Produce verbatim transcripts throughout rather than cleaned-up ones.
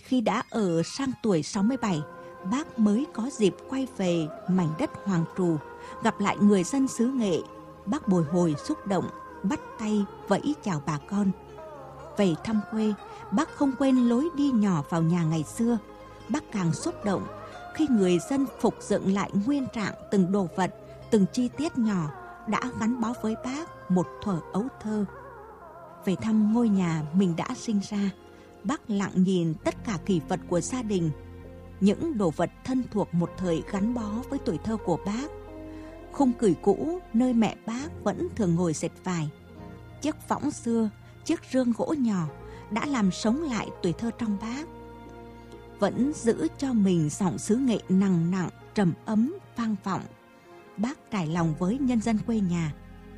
khi đã ở sang tuổi sáu mươi bảy, bác mới có dịp quay về mảnh đất Hoàng Trù, gặp lại người dân xứ Nghệ. Bác bồi hồi xúc động, bắt tay vẫy chào bà con. Về thăm quê, bác không quên lối đi nhỏ vào nhà ngày xưa. Bác càng xúc động khi người dân phục dựng lại nguyên trạng từng đồ vật, từng chi tiết nhỏ đã gắn bó với bác một thuở ấu thơ. Về thăm ngôi nhà mình đã sinh ra, bác lặng nhìn tất cả kỷ vật của gia đình, những đồ vật thân thuộc một thời gắn bó với tuổi thơ của bác. Khung cửi cũ nơi mẹ bác vẫn thường ngồi dệt vải, chiếc võng xưa, chiếc rương gỗ nhỏ đã làm sống lại tuổi thơ trong bác. Vẫn giữ cho mình giọng xứ Nghệ nặng nặng, trầm ấm, vang vọng. Bác trải lòng với nhân dân quê nhà.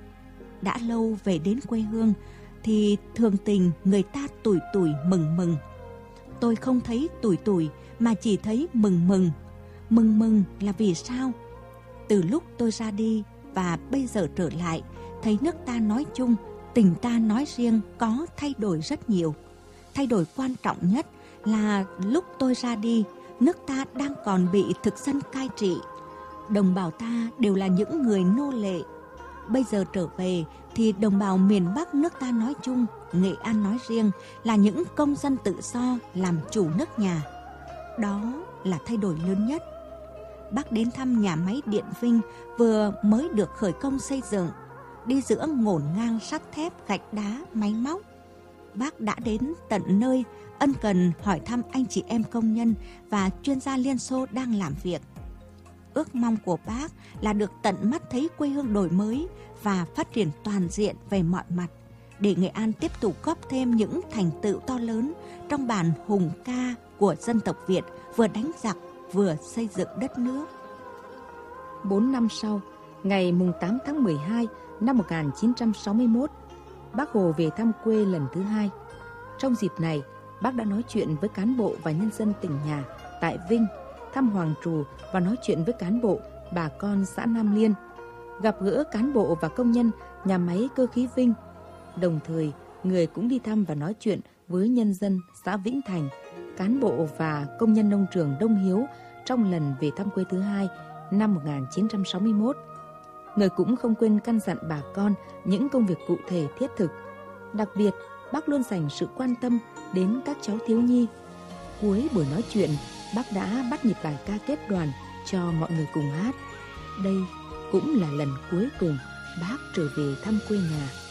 Đã lâu về đến quê hương thì thường tình người ta tủi tủi mừng mừng. Tôi không thấy tủi tủi mà chỉ thấy mừng mừng. Mừng mừng là vì sao? Từ lúc tôi ra đi và bây giờ trở lại, thấy nước ta nói chung, tỉnh ta nói riêng có thay đổi rất nhiều. Thay đổi quan trọng nhất là lúc tôi ra đi, nước ta đang còn bị thực dân cai trị. Đồng bào ta đều là những người nô lệ. Bây giờ trở về thì đồng bào miền Bắc nước ta nói chung, Nghệ An nói riêng là những công dân tự do làm chủ nước nhà. Đó là thay đổi lớn nhất. Bác đến thăm nhà máy Điện Vinh vừa mới được khởi công xây dựng, đi giữa ngổn ngang sắt thép, gạch đá, máy móc. Bác đã đến tận nơi, ân cần hỏi thăm anh chị em công nhân và chuyên gia Liên Xô đang làm việc. Ước mong của bác là được tận mắt thấy quê hương đổi mới và phát triển toàn diện về mọi mặt, để Nghệ An tiếp tục góp thêm những thành tựu to lớn trong bản hùng ca của dân tộc Việt vừa đánh giặc vừa xây dựng đất nước. Bốn năm sau, ngày tám tháng mười hai năm một nghìn chín trăm sáu mươi mốt, Bác Hồ về thăm quê lần thứ hai. Trong dịp này, bác đã nói chuyện với cán bộ và nhân dân tỉnh nhà tại Vinh, thăm Hoàng Trù và nói chuyện với cán bộ, bà con xã Nam Liên, gặp gỡ cán bộ và công nhân nhà máy cơ khí Vinh. Đồng thời, người cũng đi thăm và nói chuyện với nhân dân xã Vĩnh Thành, cán bộ và công nhân nông trường Đông Hiếu trong lần về thăm quê thứ hai năm một nghìn chín trăm sáu mươi mốt. Người cũng không quên căn dặn bà con những công việc cụ thể thiết thực. Đặc biệt, bác luôn dành sự quan tâm đến các cháu thiếu nhi. Cuối buổi nói chuyện, bác đã bắt nhịp bài ca kết đoàn cho mọi người cùng hát. Đây cũng là lần cuối cùng bác trở về thăm quê nhà.